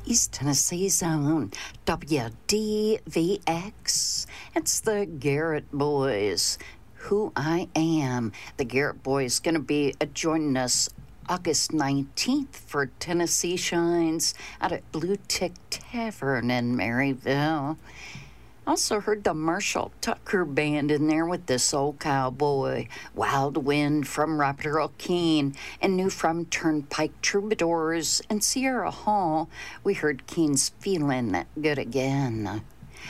East Tennessee Zone, WDVX. It's the Garrett Boys. Who I Am. The Garrett Boys going to be joining us August 19th for Tennessee Shines out at Blue Tick Tavern in Maryville. Also heard the Marshall Tucker Band in there with This Old Cowboy, Wild Wind from Robert Earl Keen, and new from Turnpike Troubadours and Sierra Hall. We heard Keen's Feelin' Good Again.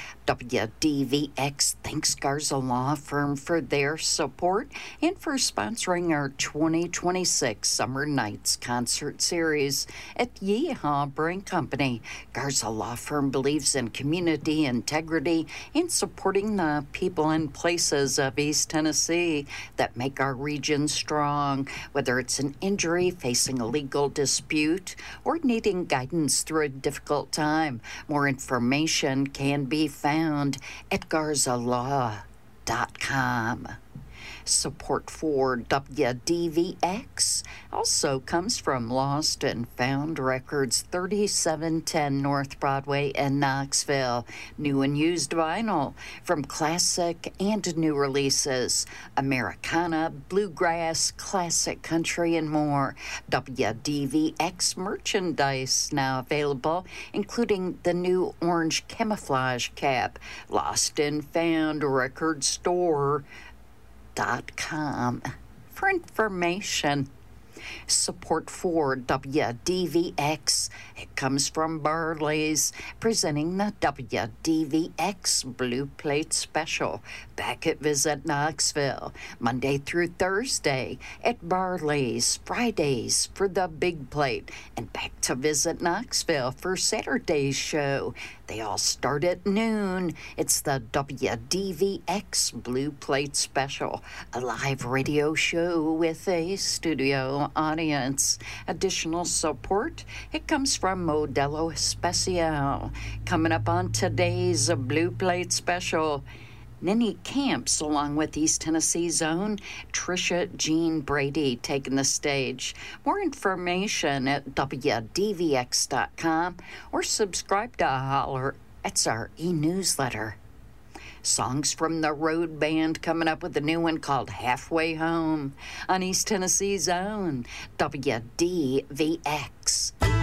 WDVX thanks Garza Law Firm for their support and for sponsoring our 2026 Summer Nights concert series at Yeehaw Brewing Company. Garza Law Firm believes in community integrity and supporting the people and places of East Tennessee that make our region strong, whether it's an injury, facing a legal dispute, or needing guidance through a difficult time. More information can be found at garzalaw.com. Support for WDVX also comes from Lost and Found Records, 3710 North Broadway in Knoxville. New and used vinyl from classic and new releases, Americana, bluegrass, classic country, and more. WDVX merchandise now available, including the new orange camouflage cap. Lost and Found Record Store.com for information. Support for WDVX. It comes from Barley's, presenting the WDVX Blue Plate Special back at Visit Knoxville, Monday through Thursday at Barley's, Fridays for the Big Plate, and back to Visit Knoxville for Saturday's show. They all start at noon. It's the WDVX Blue Plate Special, a live radio show with a studio audience. Additional support, it comes from Modelo Especial. Coming up on today's Blue Plate Special, Ninny Camps, along with East Tennessee Zone, Trisha Jean Brady taking the stage. More information at WDVX.com or subscribe to Holler. It's our e-newsletter. Songs from the Road Band coming up with a new one called Halfway Home on East Tennessee Zone, WDVX.